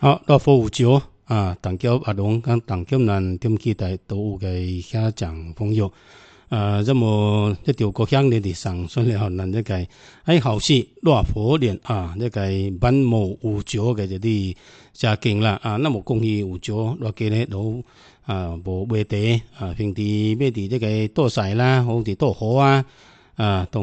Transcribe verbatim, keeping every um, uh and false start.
好，老佛有招啊，当叫阿龙跟当叫咱点期待都有个下讲朋友啊，这么这条国乡的地上，所以咱这个爱好是老佛连啊，这个万某有招嘅这啲家境啦啊，那么恭喜有招，落嘅咧都啊无卖地啊，平地买地这个多晒啦，或者多好啊啊。